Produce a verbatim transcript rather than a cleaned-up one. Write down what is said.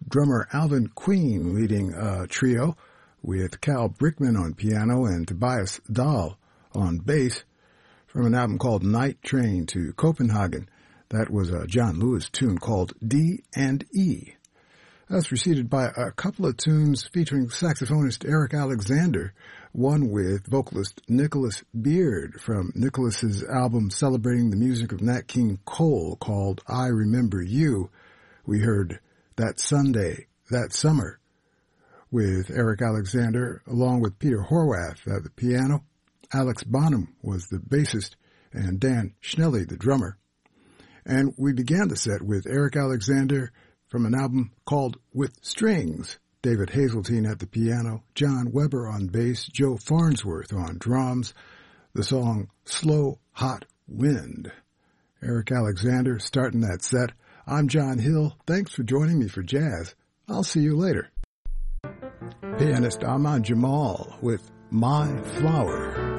drummer Alvin Queen leading a trio with Cal Brickman on piano and Tobias Dahl on bass from an album called Night Train to Copenhagen. That was a John Lewis tune called D and E. That's preceded by a couple of tunes featuring saxophonist Eric Alexander, one with vocalist Nicholas Beard from Nicholas's album celebrating the music of Nat King Cole called I Remember You. We heard That Sunday, That Summer with Eric Alexander along with Peter Horwath at the piano. Alex Bonham was the bassist and Dan Schnelly the drummer. And we began the set with Eric Alexander from an album called With Strings. David Hazeltine at the piano, John Weber on bass, Joe Farnsworth on drums, the song Slow Hot Wind. Eric Alexander starting that set. I'm John Hill. Thanks for joining me for jazz. I'll see you later. Pianist Ahmad Jamal with My Flower.